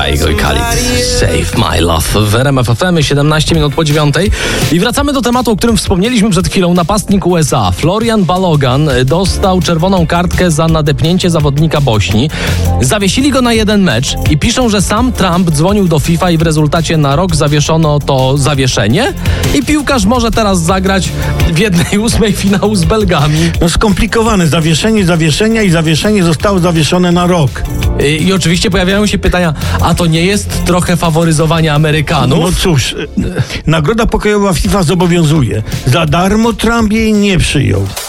Kaigo i Khalid. Save my love w RMF FM, 17 minut po 9. I wracamy do tematu, o którym wspomnieliśmy przed chwilą. Napastnik USA Florian Balogan dostał czerwoną kartkę za nadepnięcie zawodnika Bośni. Zawiesili go na jeden mecz i piszą, że sam Trump dzwonił do FIFA i w rezultacie na rok zawieszono to zawieszenie i piłkarz może teraz zagrać w 1/8 finału z Belgami. No skomplikowane. Zawieszenie zawieszenia i zawieszenie zostało zawieszone na rok. I oczywiście pojawiają się pytania, a to nie jest trochę faworyzowanie Amerykanów? No cóż, nagroda pokojowa FIFA zobowiązuje. Za darmo Trump jej nie przyjął.